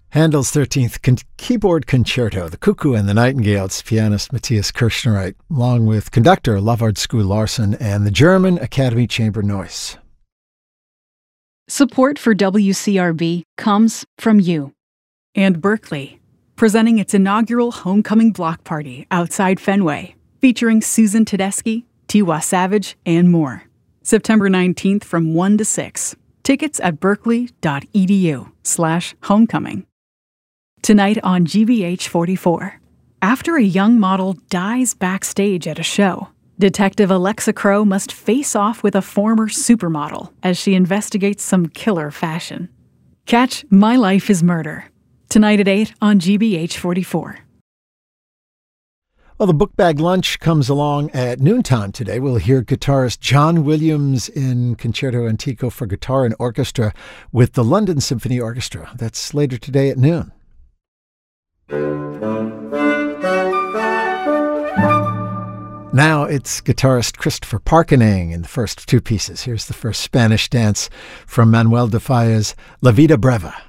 Handel's 13th Keyboard Concerto, The Cuckoo and the Nightingale. It's pianist Matthias Kirschnereit, along with conductor Lavard Skue Larsen and the German Academy Chamber Noise. Support for WCRB comes from you. And Berkeley, presenting its inaugural homecoming block party outside Fenway, featuring Susan Tedeschi, Tiwa Savage, and more. September 19th from 1 to 6. Tickets at berkeley.edu/homecoming. Tonight on GBH 44. After a young model dies backstage at a show, Detective Alexa Crow must face off with a former supermodel as she investigates some killer fashion. Catch My Life is Murder. Tonight at 8 on GBH 44. Well, the Book Bag Lunch comes along at noontime today. We'll hear guitarist John Williams in Concerto Antico for guitar and orchestra with the London Symphony Orchestra. That's later today at noon. Now it's guitarist Christopher Parkening in the first two pieces. Here's the first Spanish dance from Manuel de Falla's La Vida Breva.